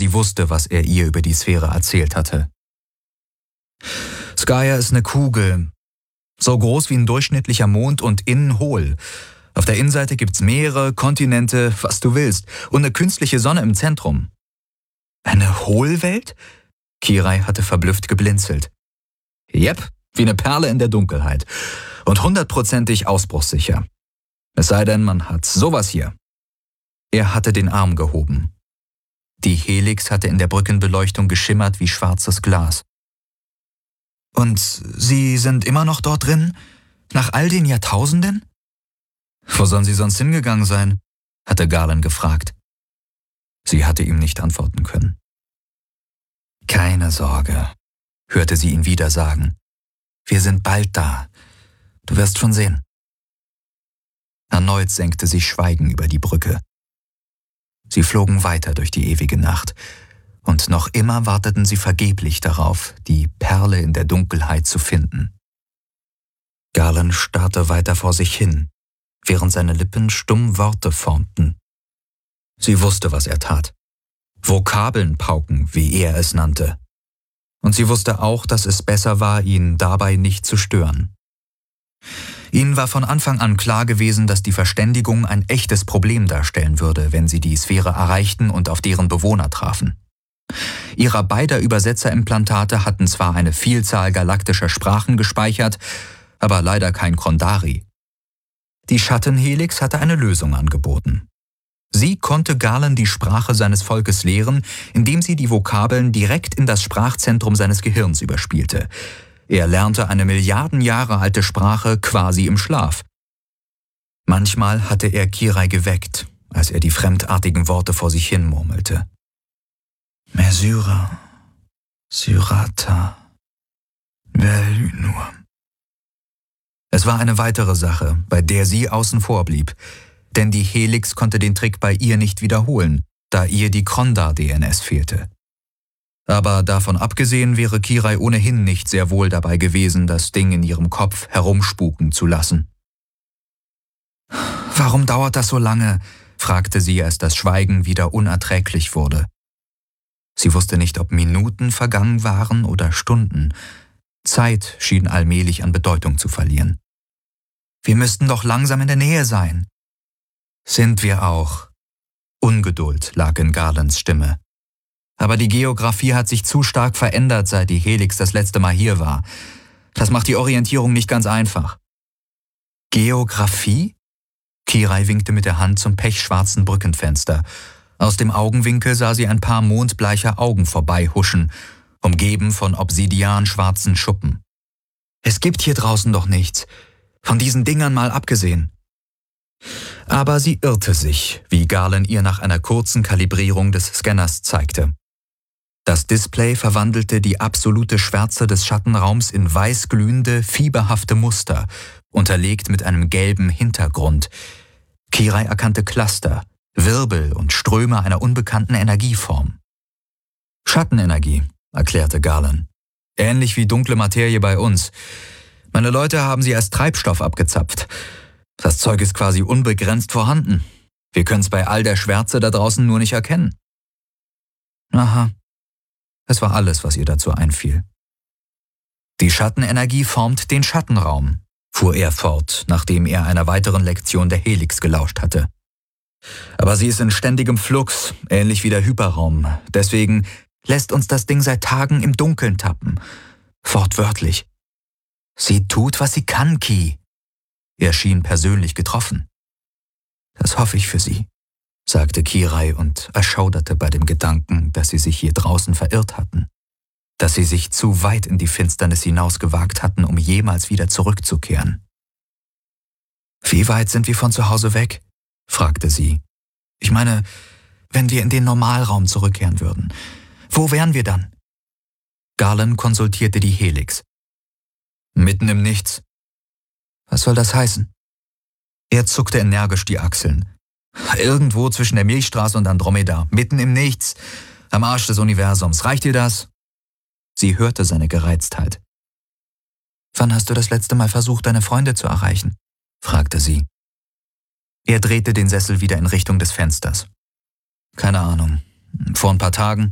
sie wusste, was er ihr über die Sphäre erzählt hatte. Skaya ist eine Kugel, so groß wie ein durchschnittlicher Mond und innen hohl. Auf der Innenseite gibt's Meere, Kontinente, was du willst, und eine künstliche Sonne im Zentrum. Eine Hohlwelt? Kirai hatte verblüfft geblinzelt. Jep, wie eine Perle in der Dunkelheit. Und 100%ig ausbruchssicher. Es sei denn, man hat sowas hier. Er hatte den Arm gehoben. Die Helix hatte in der Brückenbeleuchtung geschimmert wie schwarzes Glas. Und Sie sind immer noch dort drin? Nach all den Jahrtausenden? Wo sollen Sie sonst hingegangen sein? Hatte Garland gefragt. Sie hatte ihm nicht antworten können. Keine Sorge, hörte sie ihn wieder sagen. Wir sind bald da. Du wirst schon sehen. Erneut senkte sich Schweigen über die Brücke. Sie flogen weiter durch die ewige Nacht, und noch immer warteten sie vergeblich darauf, die Perle in der Dunkelheit zu finden. Garland starrte weiter vor sich hin, während seine Lippen stumm Worte formten. Sie wusste, was er tat. Vokabeln pauken, wie er es nannte. Und sie wusste auch, dass es besser war, ihn dabei nicht zu stören. Ihnen war von Anfang an klar gewesen, dass die Verständigung ein echtes Problem darstellen würde, wenn sie die Sphäre erreichten und auf deren Bewohner trafen. Ihrer beider Übersetzerimplantate hatten zwar eine Vielzahl galaktischer Sprachen gespeichert, aber leider kein Krondari. Die Schattenhelix hatte eine Lösung angeboten. Sie konnte Garland die Sprache seines Volkes lehren, indem sie die Vokabeln direkt in das Sprachzentrum seines Gehirns überspielte. Er lernte eine Milliarden Jahre alte Sprache quasi im Schlaf. Manchmal hatte er Kirai geweckt, als er die fremdartigen Worte vor sich hin murmelte. Mesyra, Syrata, Velynur. Es war eine weitere Sache, bei der sie außen vor blieb, denn die Helix konnte den Trick bei ihr nicht wiederholen, da ihr die Krondar-DNS fehlte. Aber davon abgesehen wäre Kirai ohnehin nicht sehr wohl dabei gewesen, das Ding in ihrem Kopf herumspuken zu lassen. »Warum dauert das so lange?« fragte sie, als das Schweigen wieder unerträglich wurde. Sie wusste nicht, ob Minuten vergangen waren oder Stunden. Zeit schien allmählich an Bedeutung zu verlieren. »Wir müssten doch langsam in der Nähe sein.« »Sind wir auch.« Ungeduld lag in Garlands Stimme. Aber die Geografie hat sich zu stark verändert, seit die Helix das letzte Mal hier war. Das macht die Orientierung nicht ganz einfach. Geografie? Kirai winkte mit der Hand zum pechschwarzen Brückenfenster. Aus dem Augenwinkel sah sie ein paar mondbleicher Augen vorbeihuschen, umgeben von obsidianschwarzen Schuppen. Es gibt hier draußen doch nichts, von diesen Dingern mal abgesehen. Aber sie irrte sich, wie Garland ihr nach einer kurzen Kalibrierung des Scanners zeigte. Das Display verwandelte die absolute Schwärze des Schattenraums in weißglühende, fieberhafte Muster, unterlegt mit einem gelben Hintergrund. Kirai erkannte Cluster, Wirbel und Ströme einer unbekannten Energieform. Schattenenergie, erklärte Garland. Ähnlich wie dunkle Materie bei uns. Meine Leute haben sie als Treibstoff abgezapft. Das Zeug ist quasi unbegrenzt vorhanden. Wir können es bei all der Schwärze da draußen nur nicht erkennen. Aha. Es war alles, was ihr dazu einfiel. Die Schattenenergie formt den Schattenraum, fuhr er fort, nachdem er einer weiteren Lektion der Helix gelauscht hatte. Aber sie ist in ständigem Flux, ähnlich wie der Hyperraum. Deswegen lässt uns das Ding seit Tagen im Dunkeln tappen. Wortwörtlich. Sie tut, was sie kann, Ki. Er schien persönlich getroffen. Das hoffe ich für Sie, sagte Kirai und erschauderte bei dem Gedanken, dass sie sich hier draußen verirrt hatten. Dass sie sich zu weit in die Finsternis hinausgewagt hatten, um jemals wieder zurückzukehren. Wie weit sind wir von zu Hause weg? Fragte sie. Ich meine, wenn wir in den Normalraum zurückkehren würden, wo wären wir dann? Garland konsultierte die Helix. Mitten im Nichts. Was soll das heißen? Er zuckte energisch die Achseln. Irgendwo zwischen der Milchstraße und Andromeda, mitten im Nichts, am Arsch des Universums. Reicht dir das? Sie hörte seine Gereiztheit. Wann hast du das letzte Mal versucht, deine Freunde zu erreichen? Fragte sie. Er drehte den Sessel wieder in Richtung des Fensters. Keine Ahnung. Vor ein paar Tagen.